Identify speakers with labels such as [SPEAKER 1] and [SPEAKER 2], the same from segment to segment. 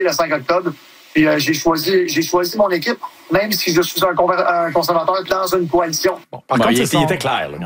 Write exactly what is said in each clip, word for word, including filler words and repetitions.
[SPEAKER 1] le cinq octobre. Puis euh, j'ai choisi j'ai choisi mon équipe, même si je suis un, conver- un conservateur dans une coalition.
[SPEAKER 2] Bon, par
[SPEAKER 3] bon,
[SPEAKER 2] contre,
[SPEAKER 3] il,
[SPEAKER 2] son...
[SPEAKER 3] il était clair. Là,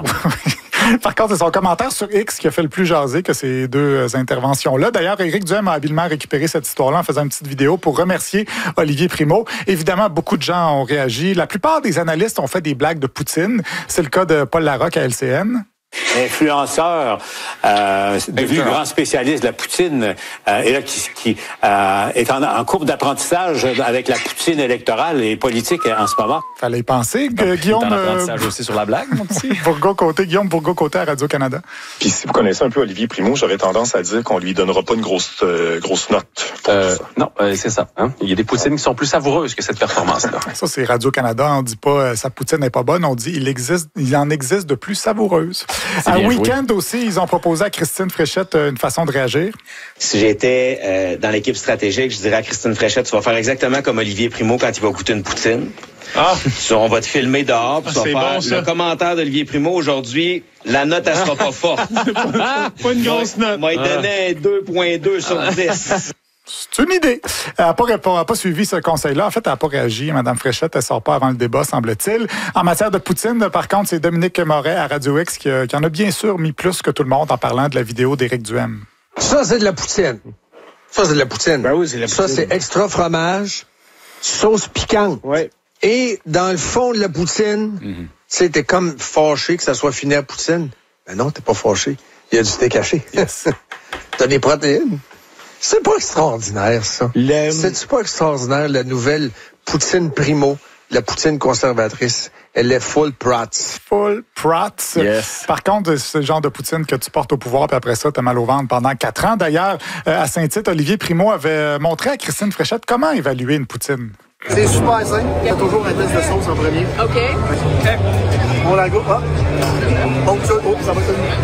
[SPEAKER 2] Par contre, c'est son commentaire sur X qui a fait le plus jaser que ces deux interventions-là. D'ailleurs, Éric Duhem a habilement récupéré cette histoire-là en faisant une petite vidéo pour remercier Olivier Primo. Évidemment, beaucoup de gens ont réagi. La plupart des analystes ont fait des blagues de Poutine. C'est le cas de Paul Larocque à L C N.
[SPEAKER 4] Influenceur, euh, devenu grand spécialiste de la poutine, euh, et là qui, qui euh, est en, en cours d'apprentissage avec la poutine électorale et politique en ce moment.
[SPEAKER 2] Fallait y penser.
[SPEAKER 3] Donc,
[SPEAKER 2] Guillaume.
[SPEAKER 3] Il est en apprentissage euh, aussi sur la blague, mon petit.
[SPEAKER 2] Bourgault-Côté, Guillaume Bourgault-Côté à Radio-Canada.
[SPEAKER 5] Puis si vous connaissez un peu Olivier Primo, j'aurais tendance à dire qu'on lui donnera pas une grosse euh, grosse note pour
[SPEAKER 6] euh,
[SPEAKER 5] tout ça.
[SPEAKER 6] Non, euh, c'est ça. Hein? Il y a des poutines qui sont plus savoureuses que cette performance-là.
[SPEAKER 2] Ça, c'est Radio-Canada. On dit pas euh, sa poutine n'est pas bonne. On dit il existe, il en existe de plus savoureuses. À Week-end aussi, ils ont proposé à Christine Fréchette une façon de réagir.
[SPEAKER 7] Si j'étais euh, dans l'équipe stratégique, je dirais à Christine Fréchette, tu vas faire exactement comme Olivier Primo quand il va goûter une poutine. Ah. On va te filmer dehors, puis ah, tu vas faire bon, le commentaire d'Olivier Primo aujourd'hui. La note, elle sera pas forte.
[SPEAKER 8] pas, pas une grosse note.
[SPEAKER 7] Moi, il donnait deux virgule deux sur dix.
[SPEAKER 2] C'est une idée. Elle n'a pas, pas suivi ce conseil-là. En fait, elle n'a pas réagi. Mme Fréchette, elle ne sort pas avant le débat, semble-t-il. En matière de Poutine, par contre, c'est Dominique Moret à Radio X qui, qui en a bien sûr mis plus que tout le monde en parlant de la vidéo d'Éric Duhem.
[SPEAKER 9] Ça, c'est de la poutine. Ça, c'est de la poutine.
[SPEAKER 8] Ben oui, c'est de la poutine.
[SPEAKER 9] Ça, c'est extra fromage, sauce piquante.
[SPEAKER 8] Ouais.
[SPEAKER 9] Et dans le fond de la poutine, mm-hmm. tu sais, t'es comme fâché que ça soit fini à poutine. Ben non, t'es pas fâché. Il y a du steak haché. Yes. T'as des protéines. C'est pas extraordinaire, ça. Le... C'est-tu pas extraordinaire, la nouvelle Poutine Primo, la Poutine conservatrice? Elle est full prats.
[SPEAKER 2] Full prats.
[SPEAKER 3] Yes.
[SPEAKER 2] Par contre, c'est le genre de poutine que tu portes au pouvoir, puis après ça, t'as mal au ventre pendant quatre ans. D'ailleurs, à Saint-Tite, Olivier Primo avait montré à Christine Fréchette comment évaluer une poutine.
[SPEAKER 1] C'est super simple. Il y a toujours un test de sauce en premier.
[SPEAKER 10] OK.
[SPEAKER 1] OK. On la go. Hop. Oh, ça, oh, ça va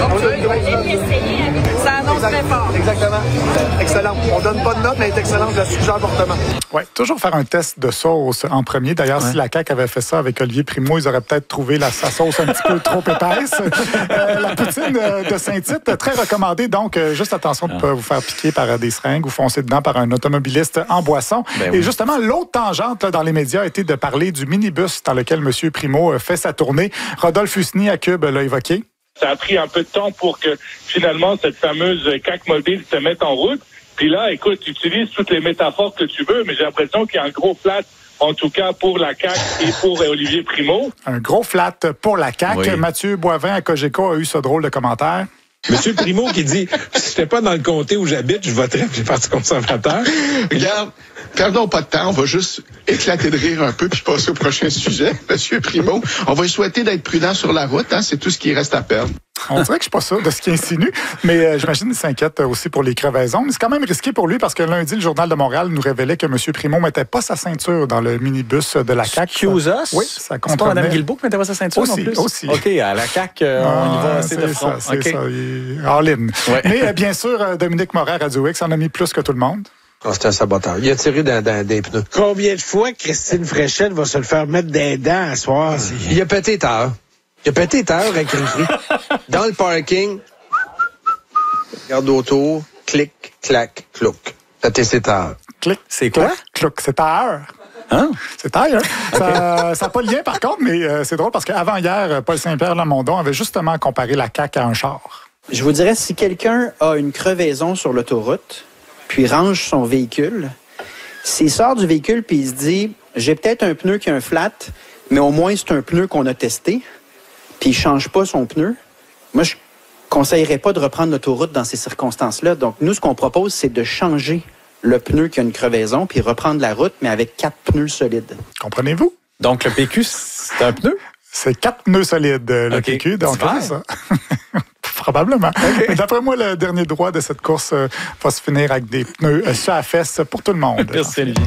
[SPEAKER 1] être
[SPEAKER 10] Ça annonce très fort.
[SPEAKER 1] Exactement. Excellent. On donne pas de note, mais elle est excellente. Je la suggère fortement.
[SPEAKER 2] Oui, toujours faire un test de sauce en premier. D'ailleurs, ouais. si la C A Q avait fait ça avec Olivier Primo, ils auraient peut-être trouvé la, sa sauce un petit peu trop épaisse. Euh, la poutine de Saint-Tite, très recommandée. Donc, euh, juste attention de ne pas vous faire piquer par des seringues ou foncer dedans par un automobiliste en boisson. Ben oui. Et justement, l'autre tangente là, dans les médias a été de parler du minibus dans lequel M. Primo fait sa tournée. Rodolphe Husny à Cube l'a évoqué.
[SPEAKER 11] Ça a pris un peu de temps pour que, finalement, cette fameuse C A Q mobile se mette en route. Puis là, écoute, tu utilises toutes les métaphores que tu veux, mais j'ai l'impression qu'il y a un gros flat, en tout cas pour la C A Q et pour Olivier Primo.
[SPEAKER 2] Un gros flat pour la C A Q. Oui. Mathieu Boivin à Cogeco a eu ce drôle de commentaire.
[SPEAKER 8] Monsieur Primo qui dit « Si j'étais pas dans le comté où j'habite, je voterais pour le Parti conservateur. »
[SPEAKER 12] Regarde, perdons pas de temps, on va juste éclater de rire un peu puis passer au prochain sujet. Monsieur Primo, on va lui souhaiter d'être prudent sur la route, hein, c'est tout ce qui reste à perdre.
[SPEAKER 2] On dirait que je suis pas sûr de ce qu'il insinue, mais euh, j'imagine qu'il s'inquiète aussi pour les crevaisons. Mais c'est quand même risqué pour lui parce que lundi, le Journal de Montréal nous révélait que M. Primo mettait pas sa ceinture dans le minibus de la C A Q.
[SPEAKER 3] Excuse us?
[SPEAKER 2] Oui, ça compte.
[SPEAKER 3] C'est pas Mme Guilbeault qui mettait pas sa ceinture
[SPEAKER 2] aussi,
[SPEAKER 3] non plus?
[SPEAKER 2] Aussi,
[SPEAKER 3] OK, à la C A Q, euh,
[SPEAKER 2] ah,
[SPEAKER 3] on y va assez de front.
[SPEAKER 2] Ça, c'est
[SPEAKER 3] okay.
[SPEAKER 2] ça, il... all in. Ouais. Mais euh, bien sûr, euh, Dominique Moret à Radio X en a mis plus que tout le monde.
[SPEAKER 9] Oh, c'est un saboteur. Il a tiré dans, dans des pneus.
[SPEAKER 8] Combien de fois Christine Fréchette va se le faire mettre des dents à soir?
[SPEAKER 9] Il a pété tard. Il a pété tard avec Cri-Cri. Dans le parking, regarde autour, clic, clac, clouc. Pété c'est tard.
[SPEAKER 2] Clic.
[SPEAKER 3] C'est quoi?
[SPEAKER 2] Clouc, c'est tard.
[SPEAKER 3] Hein?
[SPEAKER 2] C'est tard, hein? Okay. Ça n'a pas de lien, par contre, mais euh, c'est drôle parce qu'avant hier, Paul Saint-Pierre Lamondon avait justement comparé la C A Q à un char.
[SPEAKER 13] Je vous dirais, si quelqu'un a une crevaison sur l'autoroute, puis range son véhicule, s'il sort du véhicule puis il se dit « J'ai peut-être un pneu qui a un flat, mais au moins c'est un pneu qu'on a testé », puis il ne change pas son pneu, moi, je ne conseillerais pas de reprendre l'autoroute dans ces circonstances-là. Donc, nous, ce qu'on propose, c'est de changer le pneu qui a une crevaison puis reprendre la route, mais avec quatre pneus solides.
[SPEAKER 2] Comprenez-vous?
[SPEAKER 3] Donc, le P Q, c'est un pneu?
[SPEAKER 2] C'est quatre pneus solides, le okay. P Q. Donc, c'est ça. Probablement. Okay. Mais d'après moi, le dernier droit de cette course euh, va se finir avec des pneus euh, sur la fesse pour tout le monde.
[SPEAKER 3] Merci, Olivier.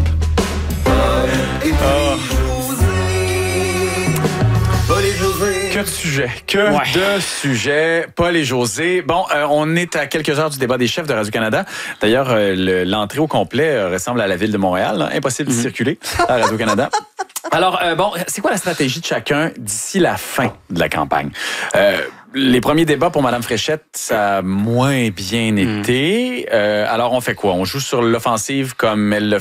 [SPEAKER 3] Oh. Que de sujets, que ouais. de sujets. Paul et José. Bon, euh, on est à quelques heures du débat des chefs de Radio-Canada. D'ailleurs, euh, le, l'entrée au complet euh, ressemble à la ville de Montréal. Hein? Impossible mm-hmm. de circuler à Radio-Canada. Alors, euh, bon, c'est quoi la stratégie de chacun d'ici la fin de la campagne? Euh, les premiers débats pour Mme Fréchette, ça a moins bien été. Mm. Euh, alors, on fait quoi? On joue sur l'offensive comme elle le